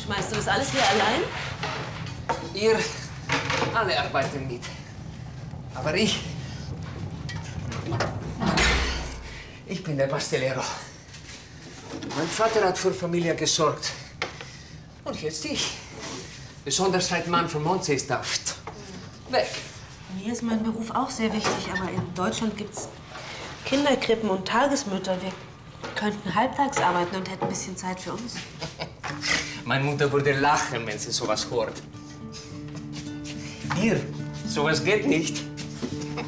Schmeißt du das alles hier allein? Ihr alle arbeiten mit. Aber ich bin der Pastelero. Mein Vater hat für Familie gesorgt. Und jetzt ich. Besonders seit Mann von Monse ist daft. Weg. Mir ist mein Beruf auch sehr wichtig, aber in Deutschland gibt's Kinderkrippen und Tagesmütter. Wir könnten halbtags arbeiten und hätten ein bisschen Zeit für uns. Meine Mutter würde lachen, wenn sie sowas hört. Ihr, sowas geht nicht.